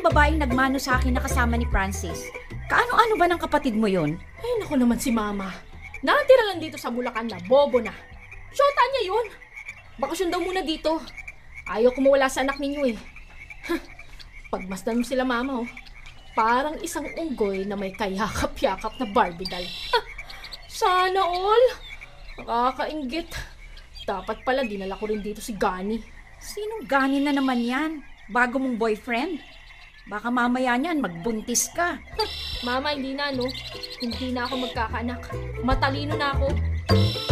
babaeng nagmano sa akin na kasama ni Francis. Kaano-ano ba ng kapatid mo yun? Ay, naku naman si Mama. Natira lang dito sa Bulacan na, bobo na. Syota niya yun. Bakasyon daw muna dito. Ayaw ko mawala sa anak ninyo eh. Pagmasdan mo sila Mama parang isang unggoy na may kayakap-yakap na Barbie doll. Sana all. Nakakainggit. Dapat pala dinala ko rin dito si Gani. Sinong Gani na naman yan? Bago mong boyfriend? Baka mamaya niyan magbuntis ka. Mama, hindi na no. Hindi na ako magkakaanak. Matalino na ako.